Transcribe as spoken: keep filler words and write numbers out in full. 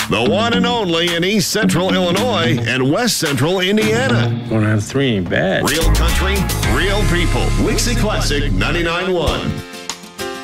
the one and only in East Central Illinois and West Central Indiana. One out of three ain't bad. Real country, real people. Wixie Classic ninety-nine point one.